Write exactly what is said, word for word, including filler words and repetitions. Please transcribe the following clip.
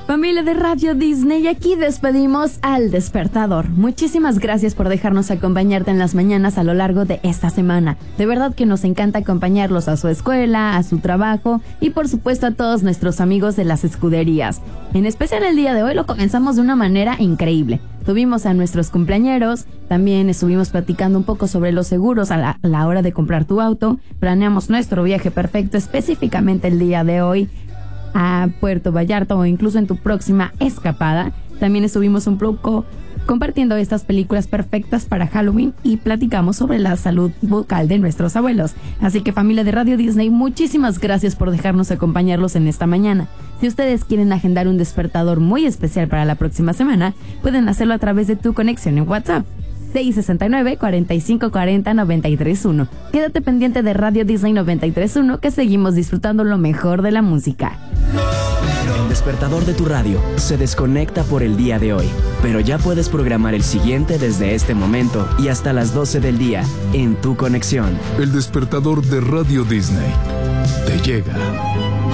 Familia de Radio Disney, y aquí despedimos al despertador. Muchísimas gracias por dejarnos acompañarte en las mañanas a lo largo de esta semana. De verdad que nos encanta acompañarlos a su escuela, a su trabajo y por supuesto a todos nuestros amigos de las escuderías. En especial el día de hoy lo comenzamos de una manera increíble. Tuvimos a nuestros cumpleañeros, también estuvimos platicando un poco sobre los seguros a la, a la hora de comprar tu auto. Planeamos nuestro viaje perfecto específicamente el día de hoy a Puerto Vallarta o incluso en tu próxima escapada. También estuvimos un poco compartiendo estas películas perfectas para Halloween y platicamos sobre la salud bucal de nuestros abuelos. Así que familia de Radio Disney, muchísimas gracias por dejarnos acompañarlos en esta mañana. Si ustedes quieren agendar un despertador muy especial para la próxima semana, pueden hacerlo a través de tu conexión en WhatsApp. seis seis nueve, cuatro cinco cuatro cero, nueve tres uno. Quédate pendiente de Radio Disney noventa y tres punto uno que seguimos disfrutando lo mejor de la música. El despertador de tu radio se desconecta por el día de hoy, pero ya puedes programar el siguiente desde este momento y hasta las doce del día en tu conexión. El despertador de Radio Disney te llega.